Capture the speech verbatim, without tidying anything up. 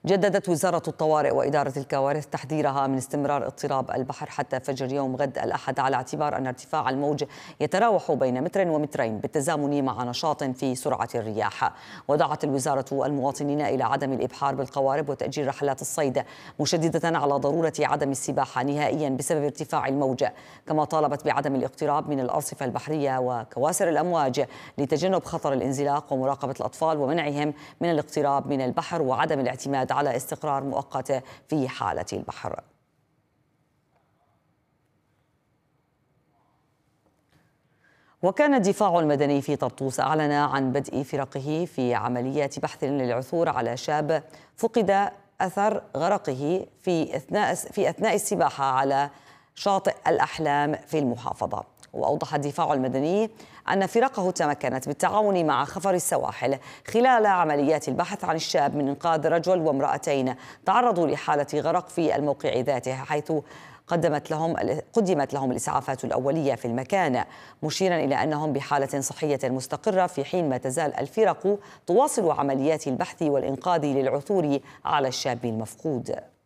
جددت وزارة الطوارئ وإدارة الكوارث تحذيرها من استمرار اضطراب البحر حتى فجر يوم غد الأحد، على اعتبار أن ارتفاع الموج يتراوح بين متر ومترين بالتزامن مع نشاط في سرعة الرياح. ودعت الوزارة المواطنين إلى عدم الإبحار بالقوارب وتأجيل رحلات الصيد، مشددة على ضرورة عدم السباحة نهائيا بسبب ارتفاع الموج، كما طالبت بعدم الاقتراب من الأرصفة البحرية وكواسر الأمواج لتجنب خطر الانزلاق ومراقبة الأطفال ومنعهم من الاقتراب من البحر وعدم الاعتماد على استقرار مؤقت في حالة البحر. وكان الدفاع المدني في طرطوس أعلن عن بدء فرقه في عملية بحث للعثور على شاب فقد أثر غرقه في أثناء في أثناء السباحة على شاطئ الأحلام في المحافظة. وأوضح الدفاع المدني أن فرقه تمكنت بالتعاون مع خفر السواحل خلال عمليات البحث عن الشاب من إنقاذ رجل وامرأتين تعرضوا لحالة غرق في الموقع ذاته، حيث قدمت لهم قدمت لهم الإسعافات الأولية في المكان، مشيرا إلى أنهم بحالة صحية مستقرة، في حين ما تزال الفرق تواصل عمليات البحث والإنقاذ للعثور على الشاب المفقود.